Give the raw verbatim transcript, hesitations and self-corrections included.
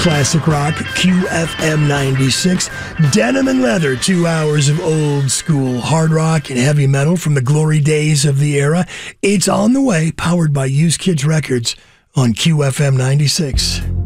Classic rock, Q F M ninety-six. Denim and leather, two hours of old school hard rock and heavy metal from the glory days of the era. It's on the way, powered by Used Kids Records on Q F M ninety-six.